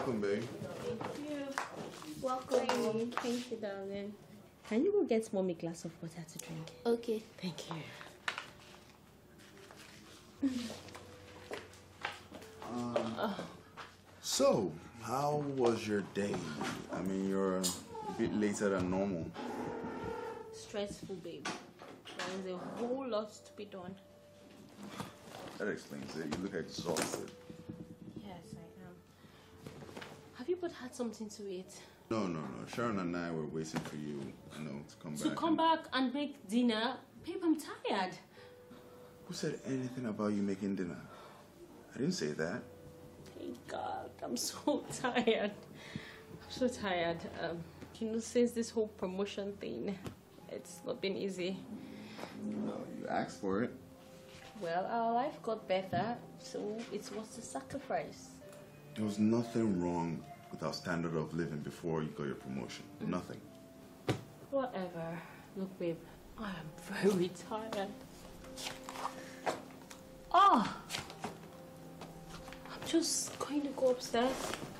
Welcome, babe. Thank you. Welcome. Thank you, darling. Can you go get mommy a glass of water to drink? Okay. Thank you. So, how was your day? I mean, you're a bit later than normal. Stressful, babe. There is a whole lot to be done. That explains it. You look exhausted. Yes, I am. Have you both had something to eat? No. Sharon and I were waiting for you, to come back. To come back and make dinner? Babe, I'm tired. Who said anything about you making dinner? I didn't say that. Thank God, I'm so tired. I'm so tired. Since this whole promotion thing, it's not been easy. Well, you asked for it. Well, our life got better, so it's worth the sacrifice. There was nothing wrong with our standard of living before you got your promotion. Nothing. Whatever. Look, babe, I am very tired. Oh! I'm just going to go upstairs.